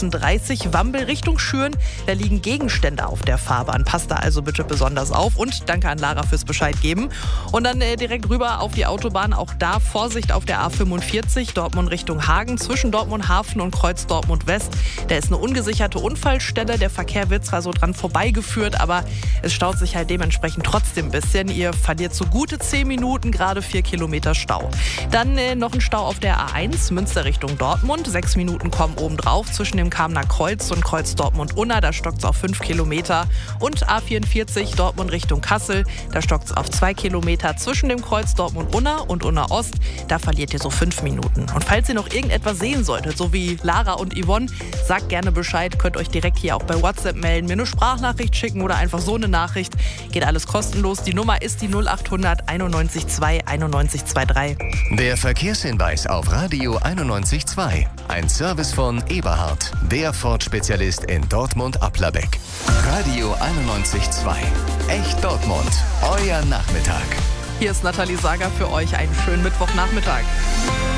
A36 Wambel Richtung Schüren. Da liegen Gegenstände auf der Fahrbahn. Passt da also bitte besonders auf. Und danke an Lara fürs Bescheid geben. Und dann direkt rüber auf die Autobahn. Auch da Vorsicht auf der A45 Dortmund Richtung Hagen zwischen Dortmund Hafen und Kreuz Dortmund West. Da ist eine ungesicherte Unfallstelle. Der Verkehr wird zwar so dran vorbeigeführt, aber es staut sich halt dementsprechend trotzdem ein bisschen. Ihr verliert so gute 10 Minuten, gerade 4 Kilometer Stau. Dann noch ein Stau auf der A1 Münster Richtung Dortmund. 6 Minuten kommen obendrauf zwischen dem Kamener Kreuz und Kreuz Dortmund-Unna. Da stockt es auf 5 Kilometer. Und A44 Dortmund Richtung Kassel. Da stockt es auf 2 Kilometer zwischen dem Kreuz Dortmund-Unna und Unna-Ost. Da verliert ihr so 5 Minuten. Und falls ihr noch irgendetwas sehen solltet, so wie Lara und Yvonne, sagt gerne Bescheid. Könnt euch direkt hier auch bei WhatsApp melden, mir eine Sprachnachricht schicken oder einfach so eine Nachricht. Geht alles kostenlos. Die Nummer ist die 0800 91 2 91 23. Der Verkehrshinweis auf Radio 91.2. Ein Service von Eberhard, der Ford-Spezialist in Dortmund-Applerbeck. Radio 91.2. Echt Dortmund. Euer Nachmittag. Hier ist Nathalie Sager für euch. Einen schönen Mittwochnachmittag.